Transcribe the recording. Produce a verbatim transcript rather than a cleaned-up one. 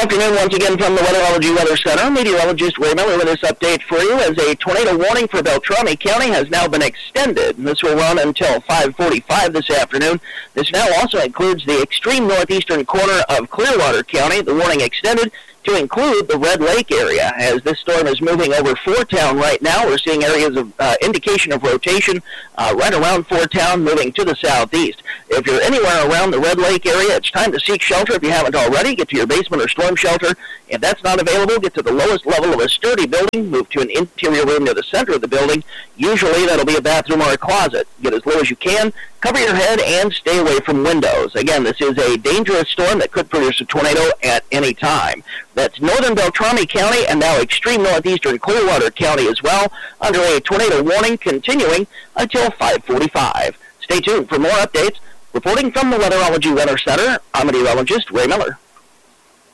afternoon once again from the Weatherology Weather Center. Meteorologist Ray Miller with this update for you as a tornado warning for Beltrami County has now been extended. This will run until five forty-five this afternoon. This now also includes the extreme northeastern corner of Clearwater County. The warning extended to include the Red Lake area. As this storm is moving over Fort Town right now, we're seeing areas of uh, indication of rotation uh, right around Fort Town, moving to the southeast. If you're anywhere around the Red Lake area, it's time to seek shelter if you haven't already. Get to your basement or storm shelter. If that's not available, get to the lowest level of a sturdy building, move to an interior room near the center of the building. Usually that'll be a bathroom or a closet. Get as low as you can, cover your head, and stay away from windows. Again, this is a dangerous storm that could produce a tornado at any time. That's northern Beltrami County and now extreme northeastern Clearwater County as well, under a tornado warning continuing until five forty-five. Stay tuned for more updates. Reporting from the Weatherology Weather Center, I'm meteorologist Ray Miller.